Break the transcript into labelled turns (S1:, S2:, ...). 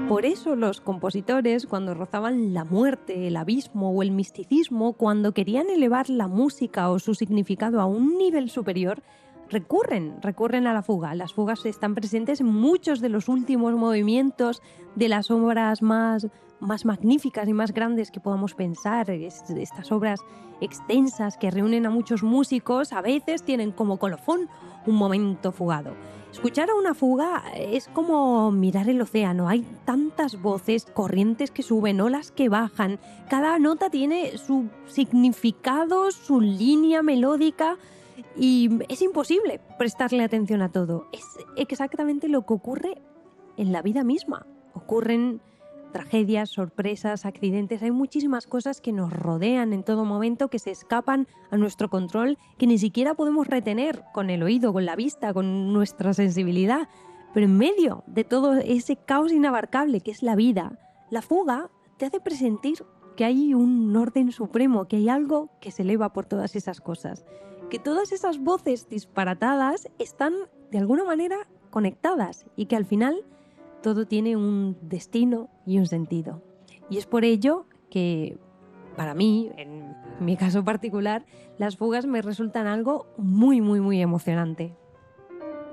S1: Por eso los compositores, cuando rozaban la muerte, el abismo o el misticismo, cuando querían elevar la música o su significado a un nivel superior, recurren a la fuga. Las fugas están presentes en muchos de los últimos movimientos de las obras más magníficas y más grandes que podamos pensar. Estas obras extensas que reúnen a muchos músicos a veces tienen como colofón un momento fugado. Escuchar a una fuga es como mirar el océano. Hay tantas voces, corrientes que suben, olas que bajan. Cada nota tiene su significado, su línea melódica y es imposible prestarle atención a todo. Es exactamente lo que ocurre en la vida misma. Ocurren tragedias, sorpresas, accidentes. Hay muchísimas cosas que nos rodean en todo momento, que se escapan a nuestro control, que ni siquiera podemos retener con el oído, con la vista, con nuestra sensibilidad. Pero en medio de todo ese caos inabarcable que es la vida, la fuga te hace presentir que hay un orden supremo, que hay algo que se eleva por todas esas cosas, que todas esas voces disparatadas están de alguna manera conectadas y que al final todo tiene un destino y un sentido. Y es por ello que, para mí, en mi caso particular, las fugas me resultan algo muy, muy, muy emocionante.